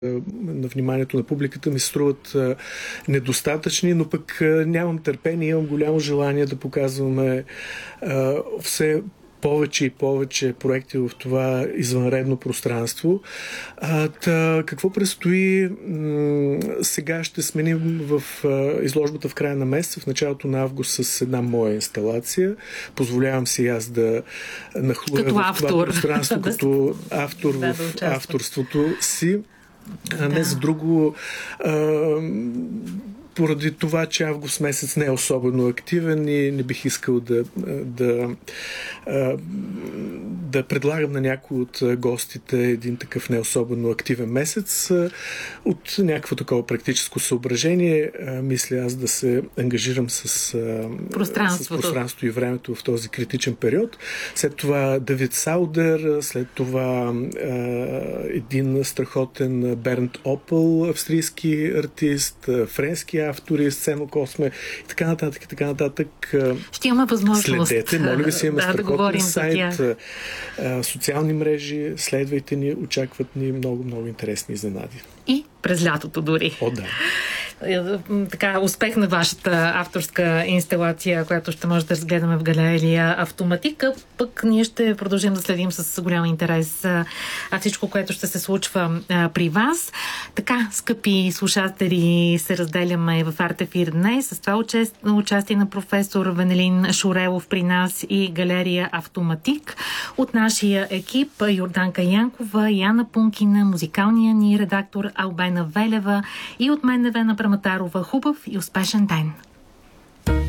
на вниманието на публиката ми се струват недостатъчни, но пък нямам търпение, имам голямо желание да показваме все повече и повече проекти в това извънредно пространство. Какво предстои? Сега ще сменим в изложбата в края на месеца, в началото на август, с една моя инсталация. Позволявам си аз да нахлуя в това пространство като автор в авторството си. Не за друго, поради това, че август месец не е особено активен и не бих искал да предлагам на някой от гостите един такъв не особено активен месец. От някакво такова практическо съображение мисля аз да се ангажирам с пространството и времето в този критичен период. След това Давид Саудер, след това един страхотен Бернт Опел, австрийски артист, френски автори, Сцено Косме и така нататък. Ще имаме възможност. Следете, моля ви си, имаме страхотен сайт, социални мрежи, следвайте ни, очакват ни много интересни изненади. И през лятото дори. О, да. Така, успех на вашата авторска инсталация, която ще може да разгледаме в галерия Автоматика. Пък ние ще продължим да следим с голям интерес всичко, което ще се случва при вас. Така, скъпи слушатели, се разделяме в Артефир днес с това участие на професор Венелин Шурелов при нас и галерия Автоматик. От нашия екип Йорданка Янкова, Яна Пункина, музикалния ни редактор Албена Велева и от мен Невена Праматарова. Хубав и успешен ден!